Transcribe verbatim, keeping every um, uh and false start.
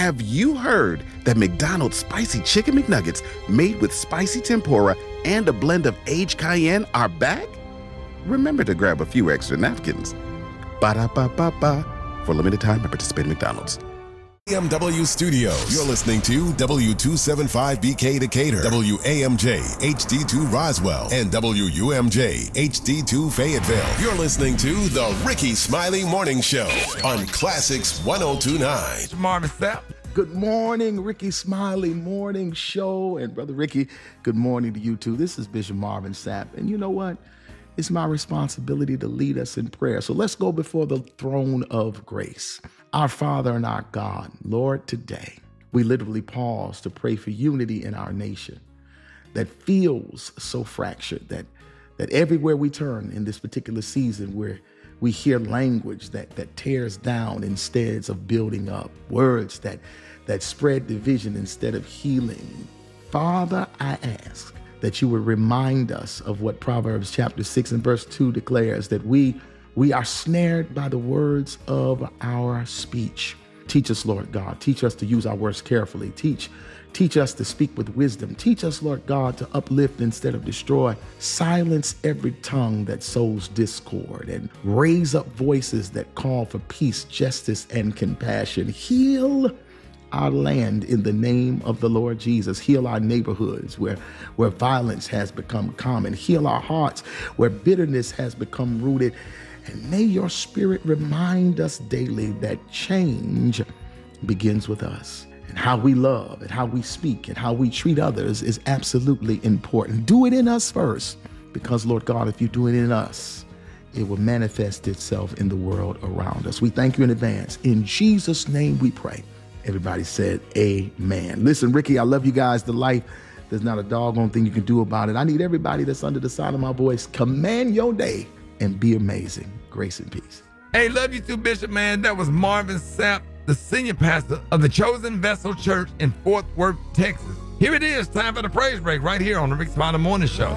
Have you heard that McDonald's Spicy Chicken McNuggets, made with spicy tempura and a blend of aged cayenne, are back? Remember to grab a few extra napkins. Ba-da-ba-ba-ba. For limited time at participating McDonald's. B M W Studios. You're listening to W two seventy-five B K Decatur, W A M J H D two Roswell, and W U M J H D two Fayetteville. You're listening to the Ricky Smiley Morning Show on Classics one oh two point nine. Marvin Sapp. Good morning, Ricky Smiley Morning Show. And Brother Ricky, good morning to you too. This is Bishop Marvin Sapp. And you know what? It's my responsibility to lead us in prayer. So let's go before the throne of grace. Our Father and our God, Lord, today we literally pause to pray for unity in our nation that feels so fractured, that that everywhere we turn in this particular season where we hear language that that tears down instead of building up, words that that spread division instead of healing. Father, I ask that you would remind us of what Proverbs chapter six and verse two declares, that we we are snared by the words of our speech. Teach us, Lord God. Teach us to use our words carefully. Teach, teach us to speak with wisdom. Teach us, Lord God, to uplift instead of destroy. Silence every tongue that sows discord and raise up voices that call for peace, justice, and compassion. Heal our land in the name of the Lord Jesus. Heal our neighborhoods where, where violence has become common. Heal our hearts where bitterness has become rooted. And may your spirit remind us daily that change begins with us. And how we love and how we speak and how we treat others is absolutely important. Do it in us first, because Lord God, if you do it in us, it will manifest itself in the world around us. We thank you in advance. In Jesus' name we pray. Everybody said amen. Listen, Ricky, I love you guys to life. There's not a doggone thing you can do about it. I need everybody that's under the sound of my voice, command your day and be amazing. Grace and peace. Hey, love you too, Bishop, man. That was Marvin Sapp, the senior pastor of the Chosen Vessel Church in Fort Worth, Texas. Here it is, time for the praise break right here on the Ricky Smiley Morning Show.